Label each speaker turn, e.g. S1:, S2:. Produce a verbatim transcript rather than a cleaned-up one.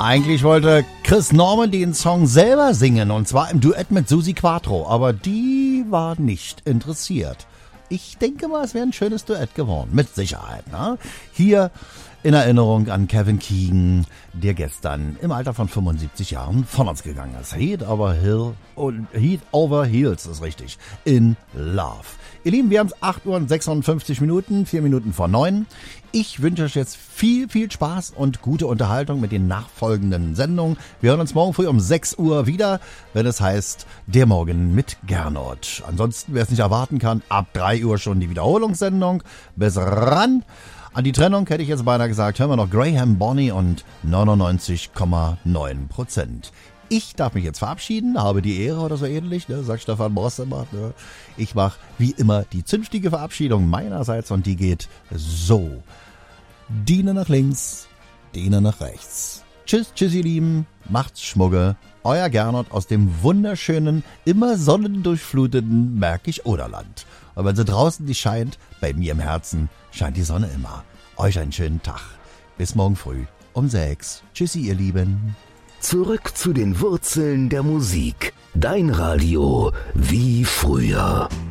S1: Eigentlich wollte Chris Norman den Song selber singen, und zwar im Duett mit Susi Quatro, aber die war nicht interessiert. Ich denke mal, es wäre ein schönes Duett geworden, mit Sicherheit. Ne? Hier in Erinnerung an Kevin Keegan, der gestern im Alter von fünfundsiebzig Jahren von uns gegangen ist. Heat over Hill und Heat over Heels ist richtig. In Love. Ihr Lieben, wir haben es acht Uhr und sechsundfünfzig Minuten, vier Minuten vor neun. Ich wünsche euch jetzt viel, viel Spaß und gute Unterhaltung mit den nachfolgenden Sendungen. Wir hören uns morgen früh um sechs Uhr wieder, wenn es heißt, der Morgen mit Gernot. Ansonsten, wer es nicht erwarten kann, ab drei Uhr schon die Wiederholungssendung. Bis ran! An die Trennung hätte ich jetzt beinahe gesagt, hören wir noch Graham Bonnie und neunundneunzig Komma neun Prozent. Ich darf mich jetzt verabschieden, habe die Ehre oder so ähnlich, ne, sagt Stefan Boss immer. Ne. Ich mache wie immer die zünftige Verabschiedung meinerseits und die geht so. Diene nach links, Diene nach rechts. Tschüss, tschüss ihr Lieben, macht's Schmugge. Euer Gernot aus dem wunderschönen, immer sonnendurchfluteten Märkisch-Oderland. Und wenn sie draußen nicht scheint, bei mir im Herzen scheint die Sonne immer. Euch einen schönen Tag. Bis morgen früh um sechs. Tschüssi, ihr Lieben.
S2: Zurück zu den Wurzeln der Musik. Dein Radio wie früher.